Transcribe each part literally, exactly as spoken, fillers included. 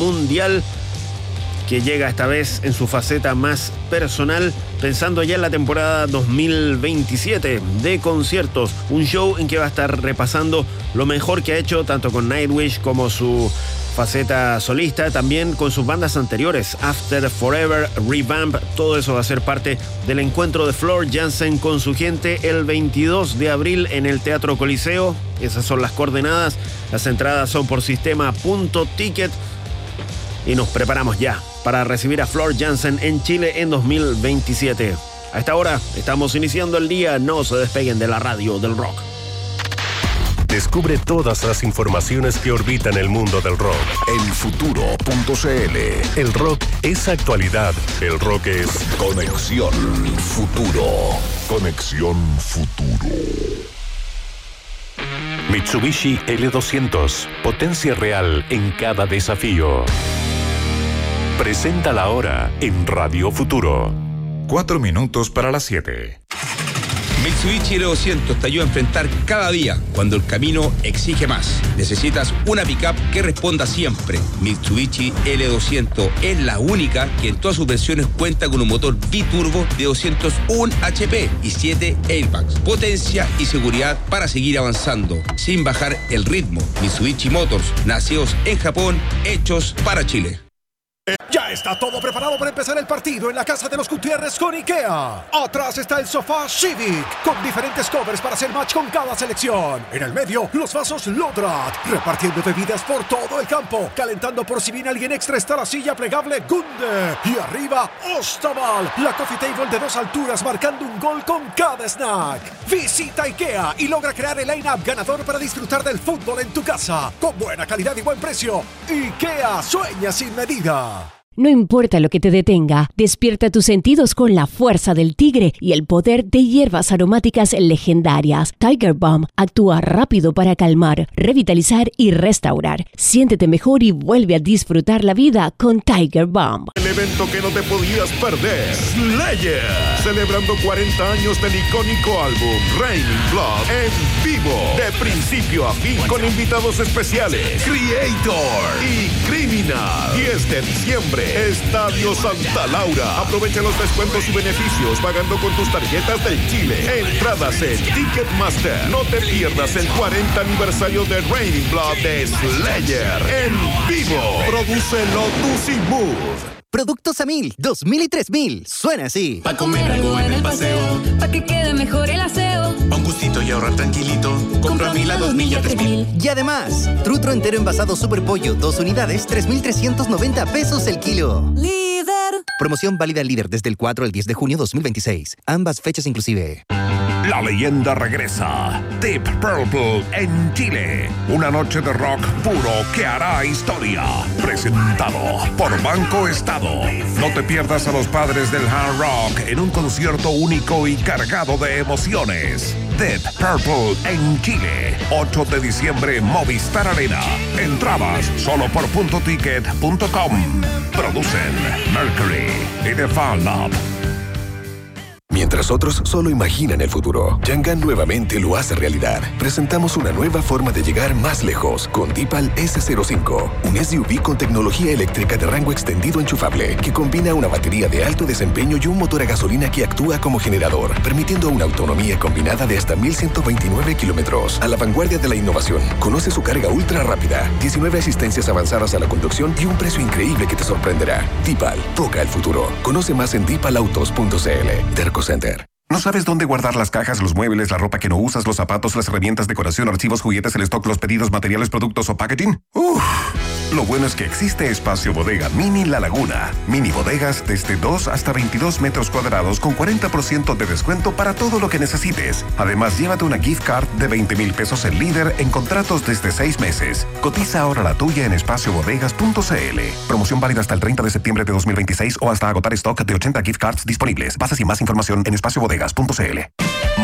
mundial, que llega esta vez en su faceta más personal, pensando ya en la temporada dos mil veintisiete de conciertos. Un show en que va a estar repasando lo mejor que ha hecho tanto con Nightwish como su faceta solista, también con sus bandas anteriores, After, Forever, Revamp. Todo eso va a ser parte del encuentro de Floor Jansen con su gente el veintidós de abril en el Teatro Coliseo. Esas son las coordenadas. Las entradas son por sistema punto ticket y nos preparamos ya para recibir a Floor Jansen en Chile en dos mil veintisiete. A esta hora estamos iniciando el día. No se despeguen de la radio del rock. Descubre todas las informaciones que orbitan el mundo del rock. El futuro punto c l. El rock es actualidad. El rock es Conexión Futuro. Conexión Futuro. Mitsubishi L doscientos. Potencia real en cada desafío. Presenta la hora en Radio Futuro. Cuatro minutos para las siete. Mitsubishi L doscientos te ayuda a enfrentar cada día cuando el camino exige más. Necesitas una pickup que responda siempre. Mitsubishi L doscientos es la única que en todas sus versiones cuenta con un motor biturbo de doscientos uno H P y siete airbags. Potencia y seguridad para seguir avanzando sin bajar el ritmo. Mitsubishi Motors, nacidos en Japón, hechos para Chile. Ya está todo preparado para empezar el partido en la casa de los Gutiérrez con IKEA. Atrás está el sofá Civic, con diferentes covers para hacer match con cada selección. En el medio, los vasos Lodrat, repartiendo bebidas por todo el campo, calentando por si viene alguien extra está la silla plegable Gunde. Y arriba, Ostaval, la coffee table de dos alturas, marcando un gol con cada snack. Visita IKEA y logra crear el line-up ganador para disfrutar del fútbol en tu casa, con buena calidad y buen precio. IKEA, sueña sin medida. No importa lo que te detenga, despierta tus sentidos con la fuerza del tigre y el poder de hierbas aromáticas legendarias. Tiger Balm actúa rápido para calmar, revitalizar y restaurar. Siéntete mejor y vuelve a disfrutar la vida con Tiger Balm. El evento que no te podías perder, Slayer, celebrando cuarenta años del icónico álbum Raining Blood en vivo, de principio a fin, con invitados especiales, Creator y Criminal. diez de diciembre, Estadio Santa Laura. Aprovecha los descuentos y beneficios pagando con tus tarjetas del Chile. Entradas en Ticketmaster. No te pierdas el cuarenta aniversario de Raining Blood de Slayer en vivo. Produce Lotus y Mood. Productos a mil, dos mil y tres mil. Suena así. Pa' comer algo en el paseo, pa' que quede mejor el aseo. Pa' un gustito y ahorrar tranquilito. Compra a mil a dos mil y a tres mil. Y además, trutro entero envasado Super Pollo, dos unidades, tres mil trescientos noventa pesos el kilo. Líder. Promoción válida líder desde el cuatro al diez de junio dos mil veintiséis. Ambas fechas inclusive. La leyenda regresa. Deep Purple en Chile. Una noche de rock puro que hará historia. Presentado por Banco Estado. No te pierdas a los padres del hard rock en un concierto único y cargado de emociones. Deep Purple en Chile. ocho de diciembre, Movistar Arena. Entradas solo por punto ticket punto com. Producen Mercury y The Fan Lab. Mientras otros solo imaginan el futuro, Yangan nuevamente lo hace realidad. Presentamos una nueva forma de llegar más lejos con Deepal ese cero cinco, un S U V con tecnología eléctrica de rango extendido enchufable que combina una batería de alto desempeño y un motor a gasolina que actúa como generador, permitiendo una autonomía combinada de hasta mil ciento veintinueve kilómetros. A la vanguardia de la innovación, conoce su carga ultra rápida, diecinueve asistencias avanzadas a la conducción y un precio increíble que te sorprenderá. Deepal, toca el futuro. Conoce más en deepal autos punto c l. Terco Center. ¿No sabes dónde guardar las cajas, los muebles, la ropa que no usas, los zapatos, las herramientas, decoración, archivos, juguetes, el stock, los pedidos, materiales, productos o packaging? Uff. Lo bueno es que existe Espacio Bodega Mini La Laguna. Mini bodegas desde dos hasta veintidós metros cuadrados con cuarenta por ciento de descuento para todo lo que necesites. Además, llévate una gift card de veinte mil pesos en líder en contratos desde seis meses. Cotiza ahora la tuya en espacio bodegas punto c l. Promoción válida hasta el treinta de septiembre de dos mil veintiséis o hasta agotar stock de ochenta gift cards disponibles. Bases y más información en espacio bodegas punto c l.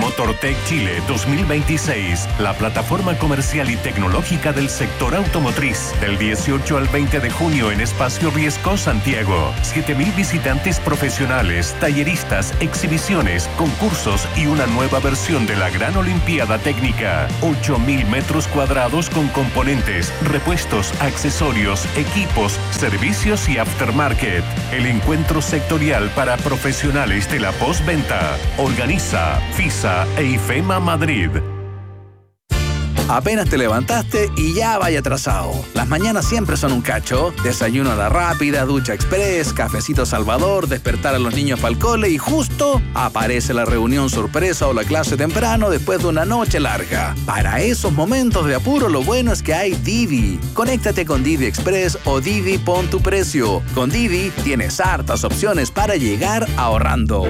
Motortech Chile dos mil veintiséis, la plataforma comercial y tecnológica del sector automotriz. Del dieciocho al veinte de junio en Espacio Riesco, Santiago. siete mil visitantes profesionales, talleristas, exhibiciones, concursos y una nueva versión de la Gran Olimpiada Técnica. ocho mil metros cuadrados con componentes, repuestos, accesorios, equipos, servicios y aftermarket. El encuentro sectorial para profesionales de la postventa. Organiza FISA e IFEMA Madrid. Apenas te levantaste y ya vaya atrasado. Las mañanas siempre son un cacho. Desayuno a la rápida, ducha express, cafecito Salvador, despertar a los niños para el cole y justo aparece la reunión sorpresa o la clase temprano después de una noche larga. Para esos momentos de apuro, lo bueno es que hay Didi. Conéctate con Didi Express o Didi Pon tu Precio. Con Didi tienes hartas opciones para llegar ahorrando.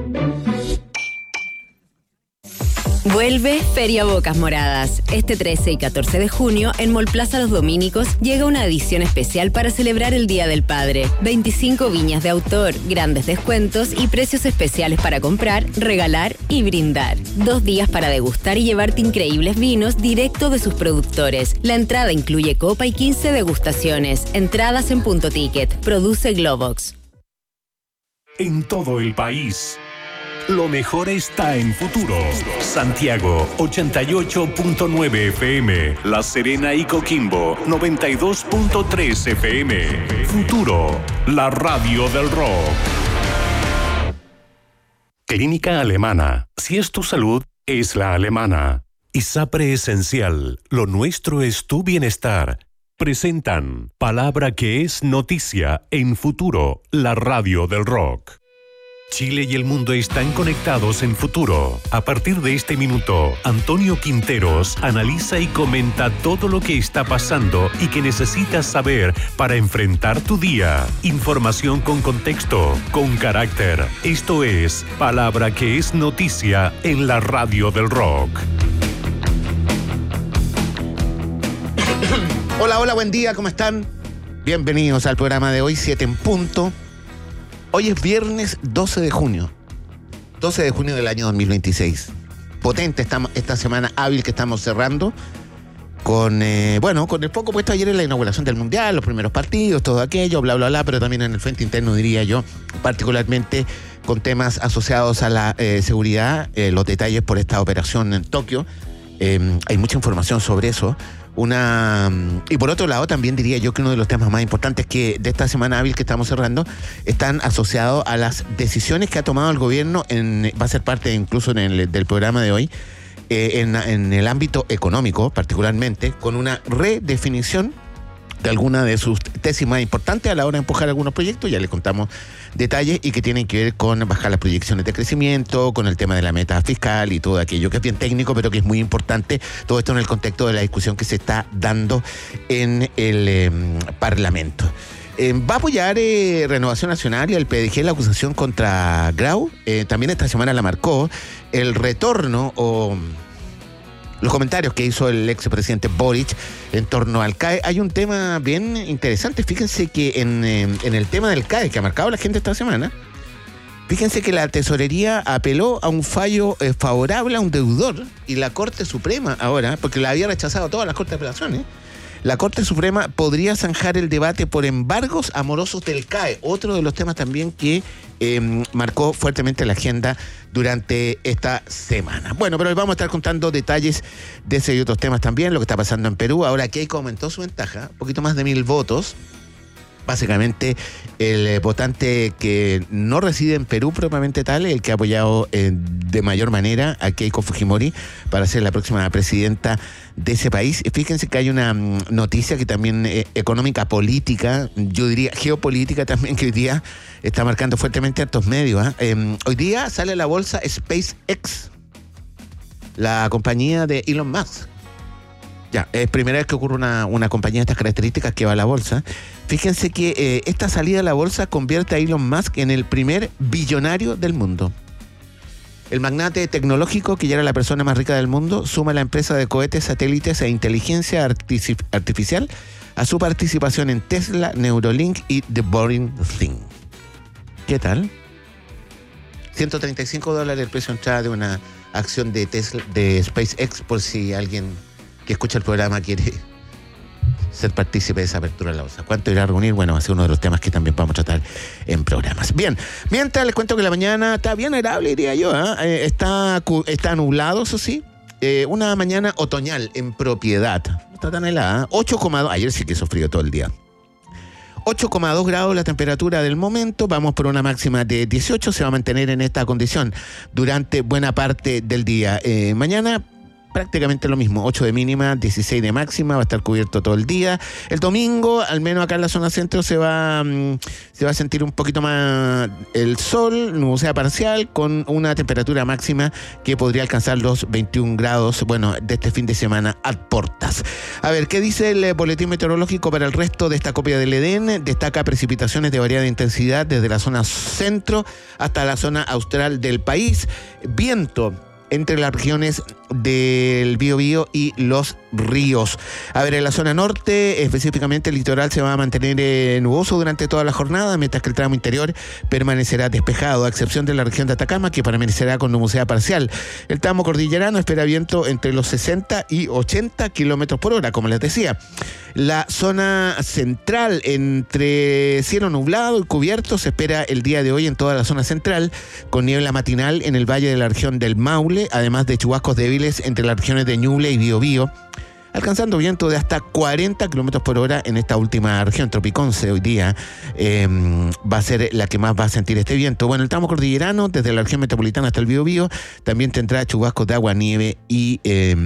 Vuelve Feria Bocas Moradas. Este trece y catorce de junio, en Mall Plaza Los Domínicos, llega una edición especial para celebrar el Día del Padre. veinticinco viñas de autor, grandes descuentos y precios especiales para comprar, regalar y brindar. Dos días para degustar y llevarte increíbles vinos directo de sus productores. La entrada incluye copa y quince degustaciones. Entradas en Punto Ticket. Produce Globox. En todo el país, lo mejor está en Futuro. Santiago, ochenta y ocho punto nueve F M. La Serena y Coquimbo, noventa y dos punto tres F M. Futuro, la radio del rock. Clínica Alemana. Si es tu salud, es la alemana. ISAPRE Esencial. Lo nuestro es tu bienestar. Presentan Palabra que es noticia en Futuro, la radio del rock. Chile y el mundo están conectados en Futuro. A partir de este minuto, Antonio Quinteros analiza y comenta todo lo que está pasando y que necesitas saber para enfrentar tu día. Información con contexto, con carácter. Esto es Palabra que es noticia en la radio del rock. Hola, hola, buen día, ¿cómo están? Bienvenidos al programa de hoy, siete en punto. Hoy es viernes doce de junio. doce de junio del año dos mil veintiséis. Potente esta, esta semana hábil que estamos cerrando. Con, eh, bueno, con el foco puesto ayer en la inauguración del Mundial, los primeros partidos, todo aquello, bla, bla, bla, pero también en el frente interno, diría yo, particularmente con temas asociados a la eh, seguridad, eh, los detalles por esta operación en Tokio. Eh, hay mucha información sobre eso. Una y por otro lado también diría yo que uno de los temas más importantes que de esta semana hábil que estamos cerrando están asociados a las decisiones que ha tomado el gobierno, en, va a ser parte incluso en el, del programa de hoy, eh, en, en el ámbito económico particularmente, con una redefinición de alguna de sus tesis más importantes a la hora de empujar algunos proyectos. Ya les contamos detalles y que tienen que ver con bajar las proyecciones de crecimiento, con el tema de la meta fiscal y todo aquello que es bien técnico, pero que es muy importante. Todo esto en el contexto de la discusión que se está dando en el eh, Parlamento. Eh, va a apoyar eh, Renovación Nacional y el P D G la acusación contra Grau. Eh, también esta semana la marcó el retorno o... los comentarios que hizo el expresidente Boric en torno al C A E. Hay un tema bien interesante. Fíjense que en, en el tema del C A E, que ha marcado la gente esta semana, fíjense que la tesorería apeló a un fallo eh, favorable a un deudor y la Corte Suprema ahora, porque la había rechazado todas las Cortes de Apelaciones, la Corte Suprema podría zanjar el debate por embargos amorosos del C A E, otro de los temas también que eh, marcó fuertemente la agenda durante esta semana. Bueno, pero hoy vamos a estar contando detalles de ese y otros temas también, lo que está pasando en Perú. Ahora Keiko aumentó su ventaja, un poquito más de mil votos. Básicamente, el votante que no reside en Perú propiamente tal, el que ha apoyado eh, de mayor manera a Keiko Fujimori para ser la próxima presidenta de ese país. Fíjense que hay una um, noticia que también eh, económica, política, yo diría geopolítica también, que hoy día está marcando fuertemente hartos medios. ¿eh? Eh, hoy día sale a la bolsa SpaceX, la compañía de Elon Musk. Ya, es primera vez que ocurre una, una compañía de estas características que va a la bolsa. Fíjense que eh, esta salida a la bolsa convierte a Elon Musk en el primer billonario del mundo. El magnate tecnológico, que ya era la persona más rica del mundo, suma a la empresa de cohetes, satélites e inteligencia artific- artificial a su participación en Tesla, Neuralink y The Boring Thing. ¿Qué tal? ciento treinta y cinco dólares el precio de entrada de una acción de Tesla, de SpaceX, por si alguien que escucha el programa quiere ser partícipe de esa apertura de la bolsa. ¿Cuánto irá a reunir? Bueno, va a ser uno de los temas que también vamos a tratar en programas. Bien, mientras les cuento que la mañana está bien agradable, diría yo, ¿eh? Eh, está, está nublado, eso sí. Eh, una mañana otoñal en propiedad. No está tan helada. ocho coma dos. Ayer sí que hizo frío todo el día. ocho coma dos grados la temperatura del momento. Vamos por una máxima de dieciocho. Se va a mantener en esta condición durante buena parte del día. Eh, mañana prácticamente lo mismo, ocho de mínima, dieciséis de máxima, va a estar cubierto todo el día. El domingo, al menos acá en la zona centro, se va, se va a sentir un poquito más el sol, nubosidad parcial, con una temperatura máxima que podría alcanzar los veintiún grados, bueno, de este fin de semana a portas. A ver, ¿qué dice el boletín meteorológico para el resto de esta copia del Edén? Destaca precipitaciones de variada intensidad desde la zona centro hasta la zona austral del país. Viento entre las regiones del Biobío y los ríos. A ver, en la zona norte, específicamente el litoral, se va a mantener eh, nuboso durante toda la jornada, mientras que el tramo interior permanecerá despejado, a excepción de la región de Atacama, que permanecerá con nubosidad parcial. El tramo cordillerano espera viento entre los sesenta y ochenta kilómetros por hora, como les decía. La zona central, entre cielo nublado y cubierto, se espera el día de hoy en toda la zona central, con niebla matinal en el valle de la región del Maule, además de chubascos débiles entre las regiones de Ñuble y Biobío, alcanzando viento de hasta cuarenta kilómetros por hora en esta última región. Tropiconce hoy día eh, va a ser la que más va a sentir este viento. Bueno, el tramo cordillerano, desde la región metropolitana hasta el Biobío, también tendrá chubascos de agua, nieve y... Eh,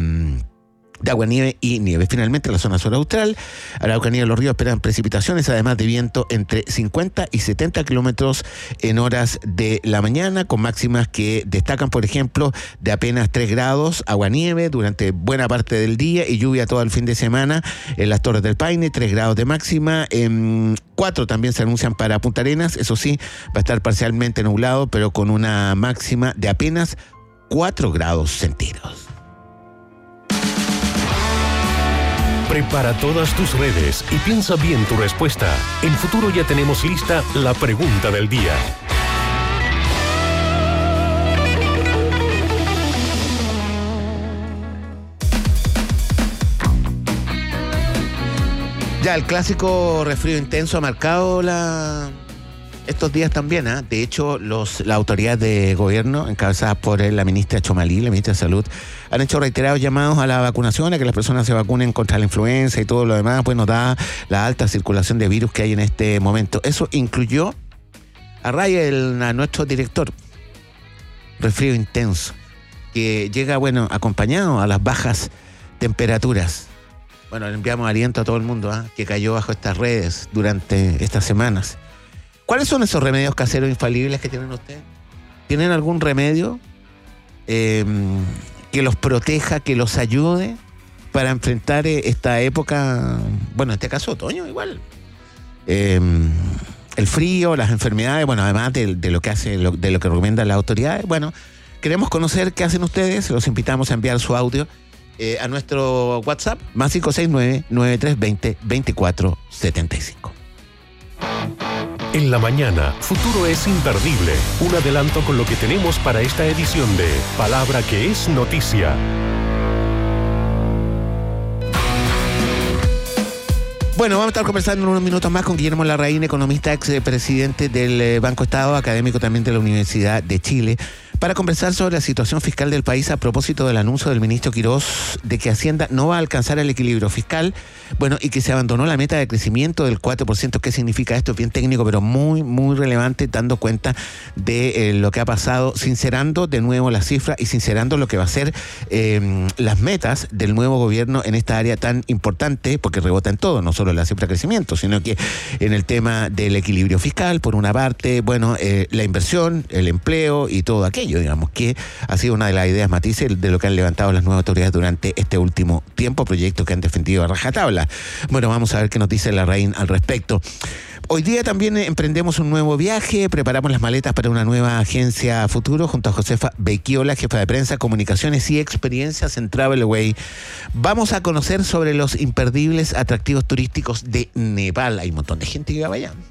de agua, nieve y nieve. Finalmente, la zona sur austral, Araucanía y los ríos esperan precipitaciones, además de viento entre cincuenta y setenta kilómetros en horas de la mañana, con máximas que destacan, por ejemplo, de apenas tres grados, agua, nieve durante buena parte del día y lluvia todo el fin de semana en las Torres del Paine, tres grados de máxima. En cuatro también se anuncian para Punta Arenas, eso sí, va a estar parcialmente nublado, pero con una máxima de apenas cuatro grados centígrados. Prepara todas tus redes y piensa bien tu respuesta. En Futuro ya tenemos lista la pregunta del día. Ya, el clásico resfrío intenso ha marcado la... estos días también, ¿eh? De hecho, los, la autoridad de gobierno, encabezadas por la ministra Chomalí, la ministra de Salud, han hecho reiterados llamados a la vacunación, a que las personas se vacunen contra la influenza y todo lo demás, pues nos da la alta circulación de virus que hay en este momento. Eso incluyó a Raya, el, a nuestro director, resfrío intenso, que llega, bueno, acompañado a las bajas temperaturas. Bueno, le enviamos aliento a todo el mundo, ¿eh? Que cayó bajo estas redes durante estas semanas. ¿Cuáles son esos remedios caseros infalibles que tienen ustedes? ¿Tienen algún remedio eh, que los proteja, que los ayude para enfrentar esta época, bueno, en este caso otoño igual? Eh, el frío, las enfermedades, bueno, además de, de lo que hace, de lo que recomiendan las autoridades. Bueno, queremos conocer qué hacen ustedes. Los invitamos a enviar su audio eh, a nuestro WhatsApp, más cinco seis nueve, nueve tres dos cero, dos cuatro siete cinco. En la mañana, Futuro es imperdible. Un adelanto con lo que tenemos para esta edición de Palabra que es Noticia. Bueno, vamos a estar conversando en unos minutos más con Guillermo Larraín, economista, expresidente del Banco Estado, académico también de la Universidad de Chile, para conversar sobre la situación fiscal del país a propósito del anuncio del ministro Quirós de que Hacienda no va a alcanzar el equilibrio fiscal, bueno, y que se abandonó la meta de crecimiento del cuatro por ciento. ¿Qué significa esto? Es bien técnico, pero muy, muy relevante, dando cuenta de eh, lo que ha pasado, sincerando de nuevo las cifras y sincerando lo que va a ser eh, las metas del nuevo gobierno en esta área tan importante, porque rebota en todo, no solo en la cifra de crecimiento, sino que en el tema del equilibrio fiscal, por una parte, bueno, eh, la inversión, el empleo y todo aquello, digamos, que ha sido una de las ideas matices de lo que han levantado las nuevas autoridades durante este último tiempo, proyectos que han defendido a rajatabla. Bueno, vamos a ver qué nos dice Larraín al respecto. Hoy día también emprendemos un nuevo viaje, preparamos las maletas para una nueva agencia Futuro junto a Josefa Becchiola, jefa de prensa, comunicaciones y experiencias en Travelway. Vamos a conocer sobre los imperdibles atractivos turísticos de Nepal. Hay un montón de gente que va allá.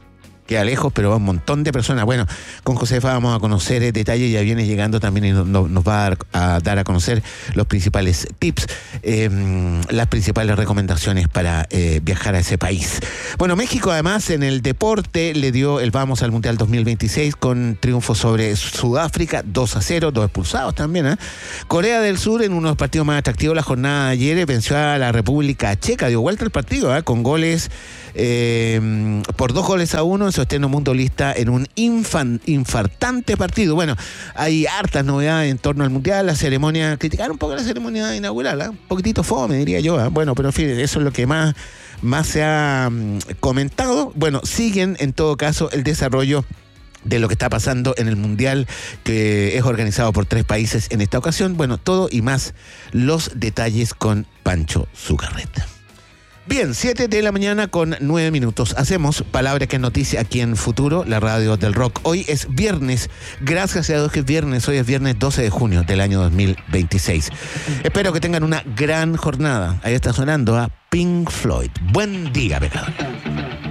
queda lejos, pero va un montón de personas. Bueno, con Josefa vamos a conocer eh, detalles, ya viene llegando también y nos, nos va a dar, a dar a conocer los principales tips, eh, las principales recomendaciones para eh, viajar a ese país. Bueno, México además en el deporte le dio el vamos al Mundial dos mil veintiséis con triunfo sobre Sudáfrica, dos a cero, dos expulsados también. ¿eh? Corea del Sur en uno de los partidos más atractivos la jornada de ayer venció a la República Checa, dio vuelta el partido ¿eh? con goles eh, por dos goles a uno en su estreno mundialista en un infan, infartante partido. Bueno, hay hartas novedades en torno al Mundial, la ceremonia, criticar un poco la ceremonia inaugural, ¿eh? un poquitito fome diría yo, ¿eh? bueno, pero en fin, eso es lo que más, más se ha um, comentado. Bueno, siguen en todo caso el desarrollo de lo que está pasando en el Mundial, que es organizado por tres países en esta ocasión. Bueno, todo y más los detalles con Pancho Zucarreta. Bien, siete de la mañana con nueve minutos. Hacemos Palabra que es Noticia aquí en Futuro, la radio del rock. Hoy es viernes, gracias a Dios que es viernes, hoy es viernes doce de junio del año dos mil veintiséis. Espero que tengan una gran jornada. Ahí está sonando a Pink Floyd. Buen día, pecador.